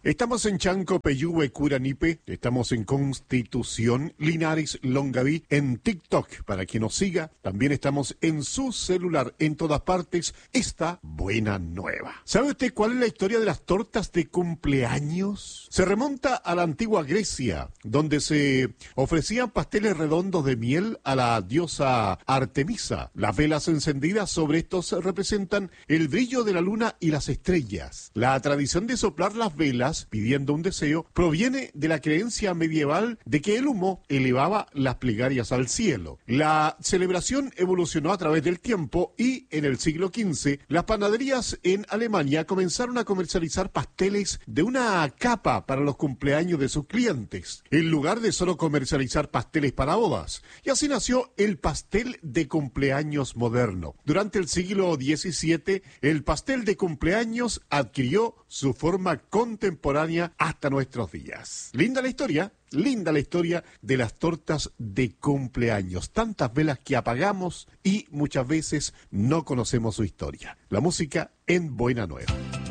Estamos en Chanco, Peyúgue, Curanipe, estamos en Constitución, Linares, Longaví, en TikTok, para quien nos siga. También estamos en su celular, en todas partes, esta buena nueva. ¿Sabe usted cuál es la historia de las tortas de cumpleaños? Se remonta a la antigua Grecia, donde se ofrecían pasteles redondos de miel a la diosa Artemisa. Las velas encendidas sobre estos representan el brillo de la luna y las estrellas. La tradición de soplar las velas pidiendo un deseo proviene de la creencia medieval de que el humo elevaba las plegarias al cielo. La celebración evolucionó a través del tiempo y en el siglo XV las panaderías en Alemania comenzaron a comercializar pasteles de una capa para los cumpleaños de sus clientes, en lugar de solo comercializar pasteles para bodas. Y así nació el pastel de cumpleaños moderno. Durante el siglo XVII, el pastel de cumpleaños adquirió su forma contemporánea hasta nuestros días. Linda la historia de las tortas de cumpleaños. Tantas velas que apagamos y muchas veces no conocemos su historia. La música en Buena Nueva.